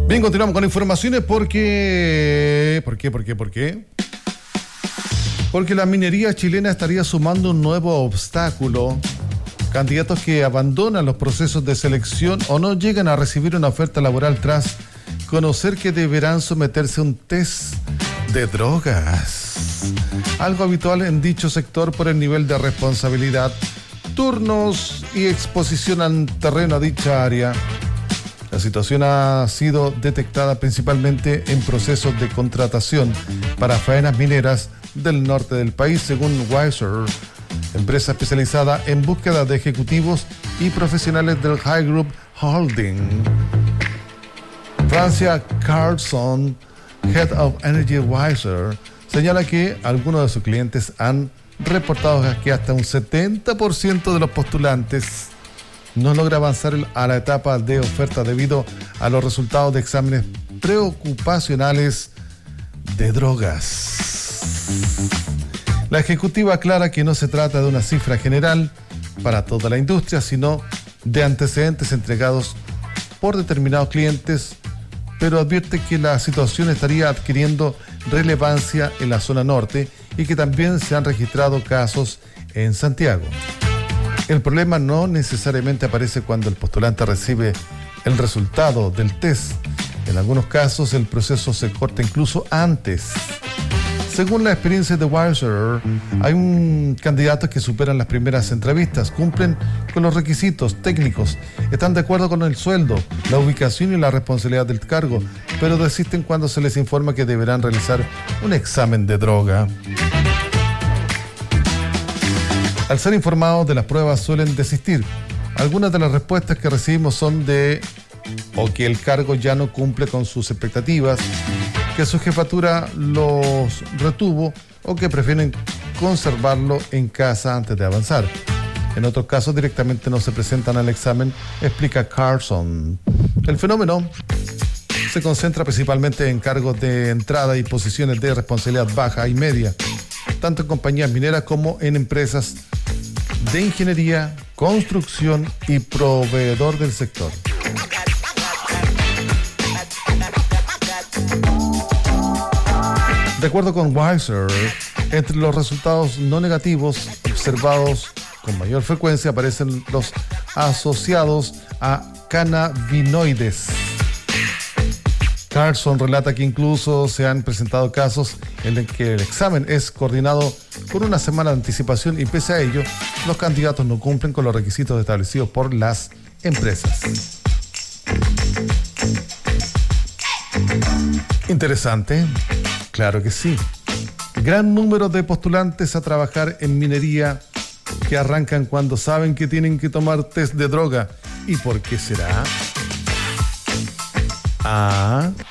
Bien, continuamos con informaciones porque la minería chilena estaría sumando un nuevo obstáculo. Candidatos que abandonan los procesos de selección o no llegan a recibir una oferta laboral tras conocer que deberán someterse a un test de drogas. Algo habitual en dicho sector por el nivel de responsabilidad, turnos y exposición al terreno a dicha área. La situación ha sido detectada principalmente en procesos de contratación para faenas mineras del norte del país, según Weiser, empresa especializada en búsqueda de ejecutivos y profesionales del High Group Holding. Francia Carlson, Head of Energy Weiser, señala que algunos de sus clientes han reportado que hasta un 70% de los postulantes no logra avanzar a la etapa de oferta debido a los resultados de exámenes preocupacionales de drogas. La ejecutiva aclara que no se trata de una cifra general para toda la industria, sino de antecedentes entregados por determinados clientes, pero advierte que la situación estaría adquiriendo relevancia en la zona norte y que también se han registrado casos en Santiago. El problema no necesariamente aparece cuando el postulante recibe el resultado del test. En algunos casos el proceso se corta incluso antes. Según la experiencia de Weiser, hay candidatos que superan las primeras entrevistas, cumplen con los requisitos técnicos, están de acuerdo con el sueldo, la ubicación y la responsabilidad del cargo, pero desisten cuando se les informa que deberán realizar un examen de droga. Al ser informados de las pruebas suelen desistir. Algunas de las respuestas que recibimos son o que el cargo ya no cumple con sus expectativas, que su jefatura los retuvo o que prefieren conservarlo en casa antes de avanzar. En otros casos directamente no se presentan al examen, explica Carlson. El fenómeno se concentra principalmente en cargos de entrada y posiciones de responsabilidad baja y media, tanto en compañías mineras como en empresas de ingeniería, construcción y proveedor del sector. De acuerdo con Weiser, entre los resultados no negativos observados con mayor frecuencia aparecen los asociados a cannabinoides. Carlson relata que incluso se han presentado casos en los que el examen es coordinado con una semana de anticipación y pese a ello, los candidatos no cumplen con los requisitos establecidos por las empresas. Interesante, claro que sí. Gran número de postulantes a trabajar en minería que arrancan cuando saben que tienen que tomar test de droga. ¿Y por qué será?